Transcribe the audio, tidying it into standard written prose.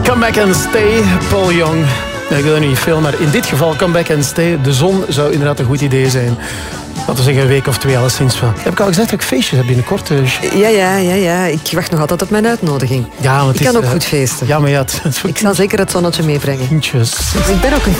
Come back and stay, Paul Young. Ja, ik weet het niet veel, maar in dit geval come back and stay. De zon zou inderdaad een goed idee zijn. Laten we zeggen een week of 2 alleszins. Heb ik al gezegd dat ik feestjes heb binnenkort? Ja. Ik wacht nog altijd op mijn uitnodiging. Ja, ik kan ook goed feesten. Ja, maar ja... Ik zal zeker het zonnetje meebrengen. Kindjes. Ik ben ook een